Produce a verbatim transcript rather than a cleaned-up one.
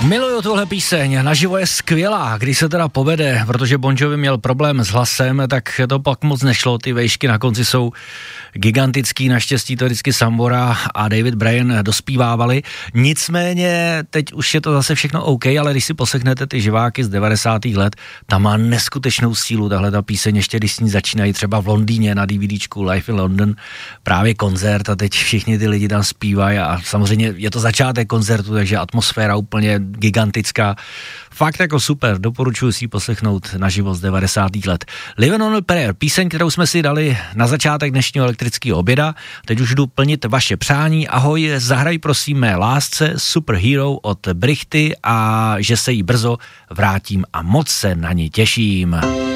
Miluju tuhle píseň, naživo je skvělá, když se teda povede, protože Bon Jovi měl problém s hlasem, tak to pak moc nešlo, ty vejšky na konci jsou gigantický, naštěstí to vždycky Sambora a David Bryan dospívávali, nicméně teď už je to zase všechno OK, ale když si poslechnete ty živáky z devadesátých let, tam má neskutečnou sílu tahle ta píseň, ještě když s ní začínají třeba v Londýně na DVDčku Live in London, právě koncert a teď všichni ty lidi tam zpívají a samozřejmě je to začátek koncertu, takže atmosféra úplně gigantická. Fakt jako super, doporučuji si ji poslechnout naživo z devadesátých let. Living on a Prayer, píseň, kterou jsme si dali na začátek dnešního elektrického oběda. Teď už jdu plnit vaše přání. Ahoj, zahraj prosím mé lásce Superhero od Brichty a že se jí brzo vrátím a moc se na ní těším.